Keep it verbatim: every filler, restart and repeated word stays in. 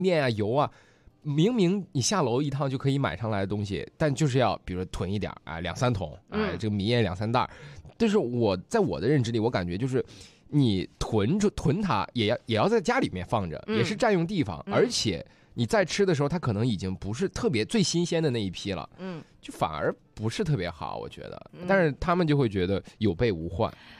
面啊、油啊，明明你下楼一趟就可以买上来的东西，但就是要比如说囤一点啊，两三桶啊，这个米面两三袋。但是我在我的认知里，我感觉就是你囤着囤它，也要也要在家里面放着，也是占用地方，而且你在吃的时候，它可能已经不是特别最新鲜的那一批了，嗯，就反而不是特别好，我觉得。但是他们就会觉得有备无患。